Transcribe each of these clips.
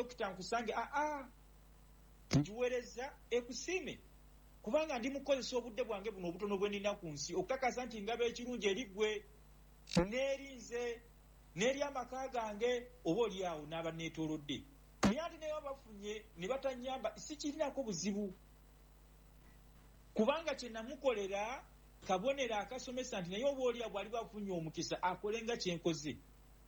Dr. Nkusange njiwereza ekusiime kubanga ndi mukozesa obudde bwange buno obutono bwe nina ku nsi okukakasa nti ngaba ekirungi eri ggwe n'erinze n'eri amaka gange oba oli awo n'aba neetoolodde naye ate naye bafunye ne batanyamba sikirinako buzibu kubanga kye namukolera kabonero akasomesa nti naye oba oli awo bw'ali bafunye omukisa akole nga kyenkoze.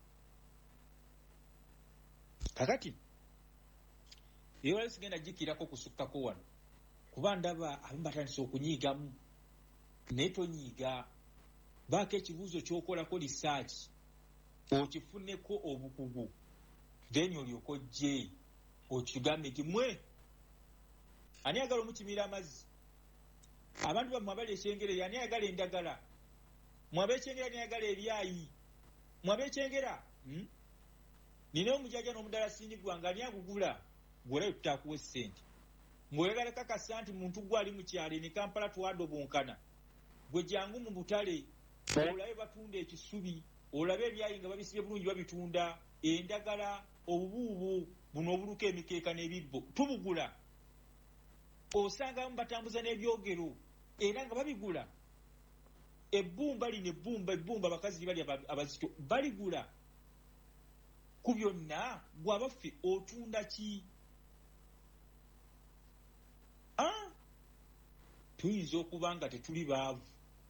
Kakati eyo sigenda jikirako kusukkako wano kuba ndaba abamu batandise okunyiigamu naye tonyiiga baako ekibuuzo ky'okolako research okifuneko obukugu then olyoka ojje okigambe nti mwe ani ayagala omukimira amazzi abantu bammwe abali ekyengera ani ayagala endagala mwe ab'ekyengera ani ayagala ebyayi mwe ab'ekyengera nina omujaja n'omudala siini gwange ani agugula gwolayo tutakuwa essente ng'oyagala kakasa nti muntu gwali mu kyalo ne Kampala twadobonkana gwe jangu mu butale olabe batunda ekisubi olabe ebyayi nga babisibye bulungi babitunda endagala obubuubu buno obuluka emikeeka n'ebibbo tubugula osangamu batambuza n'ebyogero era nga babigula ebbumba lino ebbumba abakazi bali abazito baligula ku byonna gwabaffe otunda ki? Tuyinza okuba nga tetuli baavu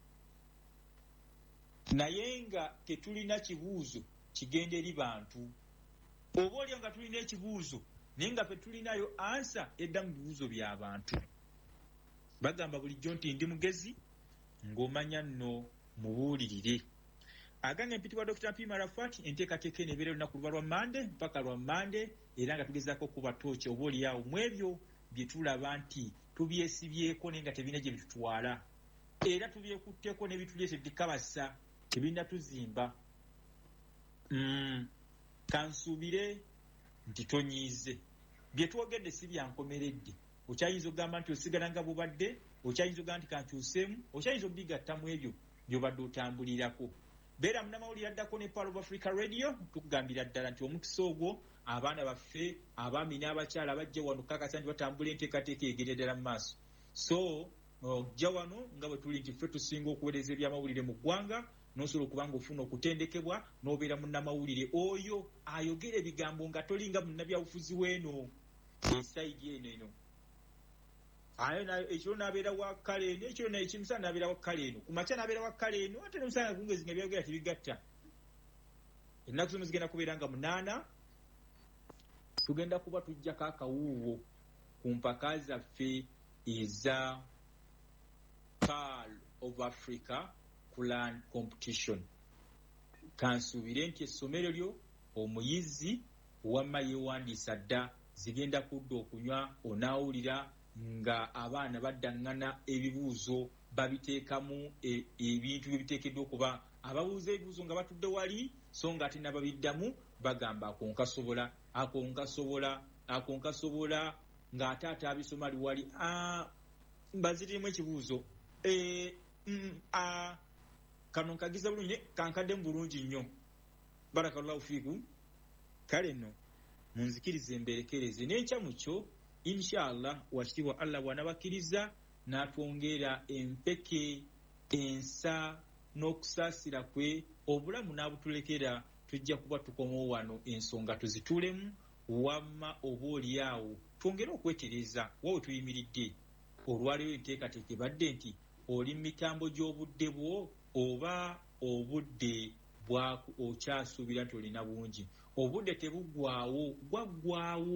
naye nga tetulina kibuuzo kigenda eri bantu oba olya nga tulina ekibuuzo naye nga fetulinayo ansa edda mu bibuuzo by'abantu. Bagamba bulijjo nti ndi mugezi ng'omanya nno mubuulirire. Agange mpitibwa Dr. Mpima Arafat enteekateeka eno ebeera olunaku luba lwa Mande mpaka lwa Mande era nga tugezaako okuba tooki oba oliawo mu ebyo bye tulaba nti tubyesibyeko naye nga tebirina gye bitutwala era tubyekutteko n'ebituleetedde kabasa tebirina tuzimba. Kansuubire nti tonyiize bye twogedde si byankomeredde. Okyayinza okugamba nti osigala nga bubadde, okyayinza okugamba nti kankyuseemu, okyayinza okubigatta mu ebyo by'obadde otambulirako. Beera munnamawulire addako ne Power of Africa Radio tukugambira ddala nti omukisa ogwo abaana baffe abaami n'abakyala bajja wano kakasa nti batambula enteekateeka egenda ddala mu maaso. So ojja wano nga bwe tuli nti ffe tusinga okuweereza ebyamawulire mu ggwanga n'osobola okuba nga ofuna okutendekebwa n'obeera munnamawulire oyo ayogera ebigambo nga tolinga munnabyabufuzi w'eno esaidi eno ekiro n'abeera wa kkale eno ekiro ekimusana n'abeera wa kkale eno ku makya n'abeera wa kkale eno ate n'omusana gungezi nga byogera tebigatta. Ennaku zino zigenda kubeera nga 8 tugenda kuba tujjako akawuuwo ku mpaka zaffe eza Pearl of Africa Plan Competition. Kansuubire nti essomero lyo omuyizi wamma yeewandiisa dda zigenda kudda okunywa onaawulira nga abaana baddaŋŋana ebibuuzo babiteekamu ebintu bye biteekeddwa okuba ababuuza ebibuuzo nga batudde wali so nga ate nababiddamu bagamba ako nkasobola ng'ate abisoma ali wali mbazirimu ekibuuzo kano nkagiza bulungi kankaddemu bulungi nnyo barakallahu fiikum. Kale nno munzikirize emberekereze n'enkya mu kyo inshallah wakitibwa Allah bw'anabakkiriza n'atwongera empeke ensa n'okusaasira kwe obulamu n'abutulekera tujja kuba tukomawo wano ensonga tuzitulemu wamma oba oliawo twongere okwetereza wawe tuyimiridde. Olwaleero enteekateeka ebadde nti oli mu mitambo gy'obudde bwo oba obudde okyasuubira nti olina bungi obudde tebuggwaawo gwaggwaawo